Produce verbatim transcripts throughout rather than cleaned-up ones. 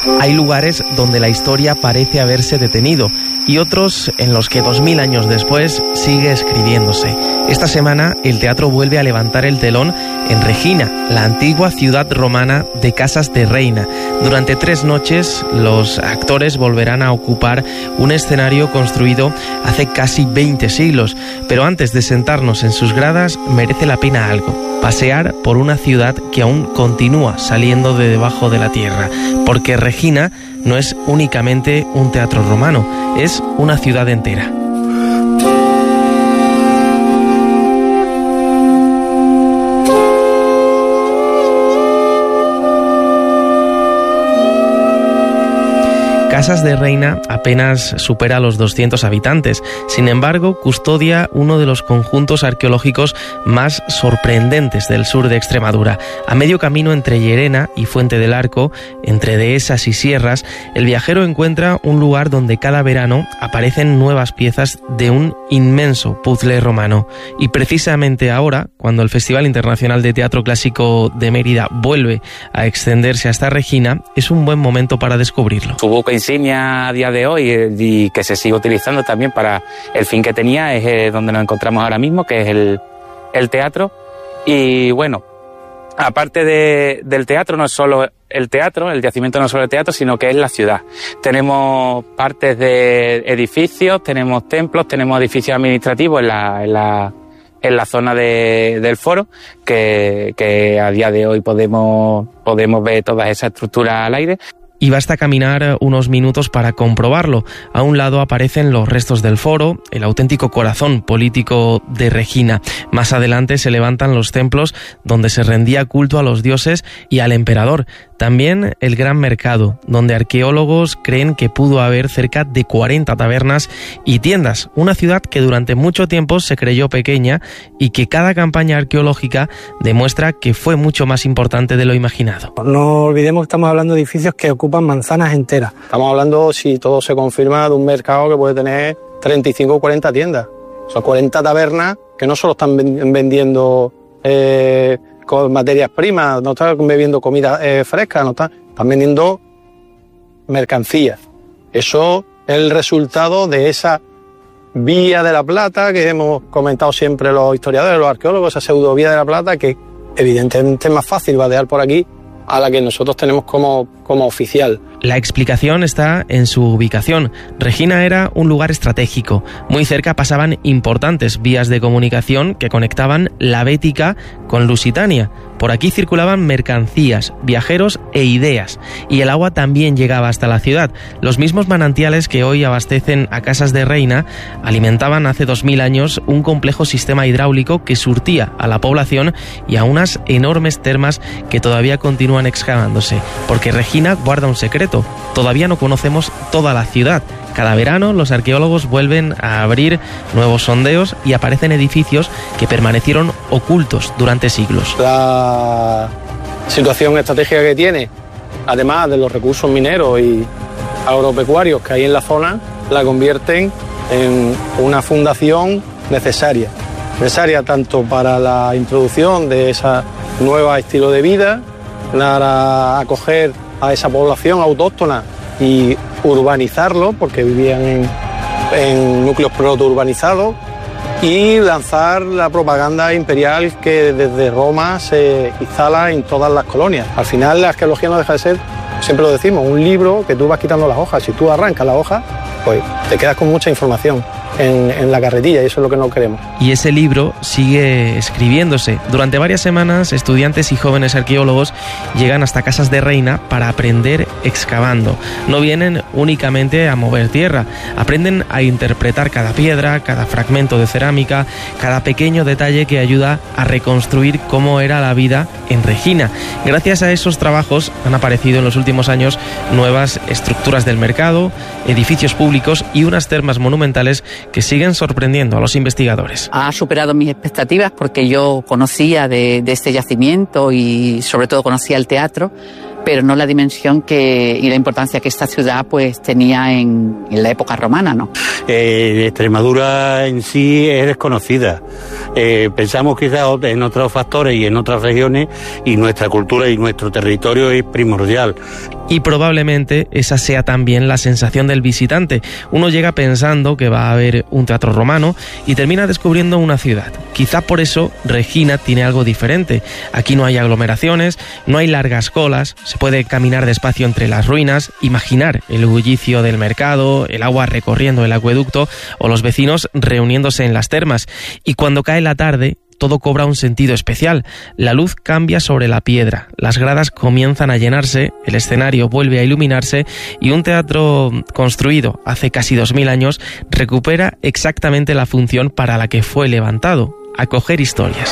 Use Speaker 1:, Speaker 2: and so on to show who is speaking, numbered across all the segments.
Speaker 1: Hay lugares donde la historia parece haberse detenido y otros en los que dos mil años después sigue escribiéndose. Esta semana el teatro vuelve a levantar el telón en Regina, la antigua ciudad romana de Casas de Reina. Durante tres noches los actores volverán a ocupar un escenario construido hace casi veinte siglos, pero antes de sentarnos en sus gradas merece la pena algo: pasear por una ciudad que aún continúa saliendo de debajo de la tierra, porque Regina no es únicamente un teatro romano, es una ciudad entera. Casas de Reina apenas supera los doscientos habitantes. Sin embargo, custodia uno de los conjuntos arqueológicos más sorprendentes del sur de Extremadura. A medio camino entre Llerena y Fuente del Arco, entre dehesas y sierras, el viajero encuentra un lugar donde cada verano aparecen nuevas piezas de un inmenso puzzle romano. Y precisamente ahora, cuando el Festival Internacional de Teatro Clásico de Mérida vuelve a extenderse hasta Regina, es un buen momento para descubrirlo.
Speaker 2: Su buque insignia a día de hoy y que se sigue utilizando también para el fin que tenía es donde nos encontramos ahora mismo, que es el, el teatro. Y bueno, aparte de, del teatro, no es solo el teatro, el yacimiento no es solo el teatro, sino que es la ciudad. Tenemos partes de edificios, tenemos templos, tenemos edificios administrativos en la, en la, en la zona de, del foro, que, que a día de hoy podemos, podemos ver todas esas estructuras al aire.
Speaker 1: Y basta caminar unos minutos para comprobarlo. A un lado aparecen los restos del foro, el auténtico corazón político de Regina. Más adelante se levantan los templos donde se rendía culto a los dioses y al emperador. También el gran mercado, donde arqueólogos creen que pudo haber cerca de cuarenta tabernas y tiendas. Una ciudad que durante mucho tiempo se creyó pequeña y que cada campaña arqueológica demuestra que fue mucho más importante de lo imaginado.
Speaker 3: No olvidemos que estamos hablando de edificios que ocupan manzanas enteras. Estamos hablando, si todo se confirma, de un mercado que puede tener treinta y cinco o cuarenta tiendas. Son cuarenta tabernas que no solo están vendiendo eh, con materias primas, no están bebiendo comida eh, fresca, no están, están vendiendo mercancías. Eso es el resultado de esa vía de la plata que hemos comentado siempre los historiadores, los arqueólogos, esa pseudovía de la plata que evidentemente es más fácil vadear por aquí a la que nosotros tenemos como, como oficial.
Speaker 1: La explicación está en su ubicación. Regina era un lugar estratégico. Muy cerca pasaban importantes vías de comunicación que conectaban la Bética con Lusitania. Por aquí circulaban mercancías, viajeros e ideas. Y el agua también llegaba hasta la ciudad. Los mismos manantiales que hoy abastecen a Casas de Reina alimentaban hace dos mil años un complejo sistema hidráulico que surtía a la población y a unas enormes termas que todavía continúan excavándose. Porque Regina guarda un secreto. Todavía no conocemos toda la ciudad. Cada verano los arqueólogos vuelven a abrir nuevos sondeos y aparecen edificios que permanecieron ocultos durante siglos.
Speaker 3: La situación estratégica que tiene, además de los recursos mineros y agropecuarios que hay en la zona, la convierten en una fundación necesaria. Necesaria tanto para la introducción de ese nuevo estilo de vida, para acoger a esa población autóctona y urbanizarlo, porque vivían en, en núcleos proto-urbanizados, y lanzar la propaganda imperial que desde Roma se instala en todas las colonias. Al final la arqueología no deja de ser, siempre lo decimos, un libro que tú vas quitando las hojas. Si tú arrancas la hoja, pues te quedas con mucha información en, en la carretilla, y eso es lo que no queremos.
Speaker 1: Y ese libro sigue escribiéndose. Durante varias semanas, estudiantes y jóvenes arqueólogos llegan hasta Casas de Reina para aprender excavando. No vienen únicamente a mover tierra, aprenden a interpretar cada piedra, cada fragmento de cerámica, cada pequeño detalle que ayuda a reconstruir cómo era la vida en Regina. Gracias a esos trabajos han aparecido en los últimos años nuevas estructuras del mercado, edificios públicos y unas termas monumentales que siguen sorprendiendo a los investigadores.
Speaker 4: Ha superado mis expectativas porque yo conocía de, de este yacimiento y sobre todo conocía el teatro, pero no la dimensión que y la importancia que esta ciudad pues tenía en, en la época romana, ¿no?
Speaker 5: Eh, Extremadura en sí es desconocida. Eh, pensamos quizás en otros factores y en otras regiones, y nuestra cultura y nuestro territorio es primordial.
Speaker 1: Y probablemente esa sea también la sensación del visitante. Uno llega pensando que va a haber un teatro romano y termina descubriendo una ciudad. Quizá por eso Regina tiene algo diferente. Aquí no hay aglomeraciones, no hay largas colas, se puede caminar despacio entre las ruinas, imaginar el bullicio del mercado, el agua recorriendo el acueducto o los vecinos reuniéndose en las termas. Y cuando cae la tarde, todo cobra un sentido especial. La luz cambia sobre la piedra, las gradas comienzan a llenarse, el escenario vuelve a iluminarse y un teatro construido hace casi dos mil años recupera exactamente la función para la que fue levantado: acoger historias.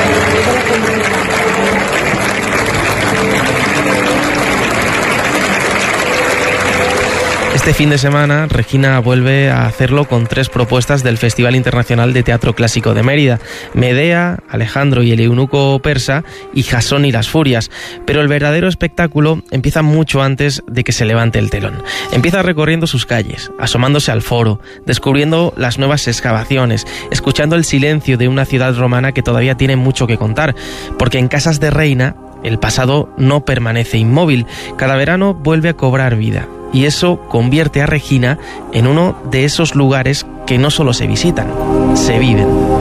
Speaker 1: Este fin de semana, Regina vuelve a hacerlo con tres propuestas del Festival Internacional de Teatro Clásico de Mérida: Medea, Alejandro y el eunuco persa y Jasón y las furias. Pero el verdadero espectáculo empieza mucho antes de que se levante el telón. Empieza recorriendo sus calles, asomándose al foro, descubriendo las nuevas excavaciones, escuchando el silencio de una ciudad romana que todavía tiene mucho que contar, porque en Casas de Reina el pasado no permanece inmóvil, cada verano vuelve a cobrar vida. Y eso convierte a Regina en uno de esos lugares que no solo se visitan, se viven.